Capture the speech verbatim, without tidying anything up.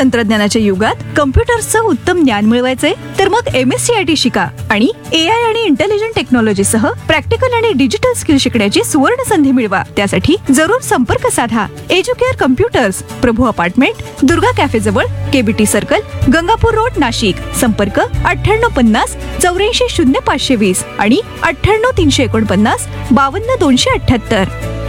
तंत्रज्ञानाच्या युगात कम्प्युटर्सचं उत्तम ज्ञान मिळवायचंय तर मग M S C I T शिका आणि ए आय आणि इंटेलिजंट टेक्नॉलॉजी सह प्रॅक्टिकल आणि डिजिटल स्किल शिकण्याची सुवर्ण संधी मिळवा. त्यासाठी जरूर संपर्क साधा. एज्युकेअर कम्प्युटर्स, प्रभू अपार्टमेंट, दुर्गा कॅफे जवळ, KBT circle, Gangapur road, Nashik. संपर्क अठ्ठ्याण्णव पन्नास चौऱ्याऐंशी शून्य पाचशे वीस आणि अठ्ठ्याण्णव तीनशे एकोणपन्नास बावन्न दोनशे अठ्ठ्याहत्तर.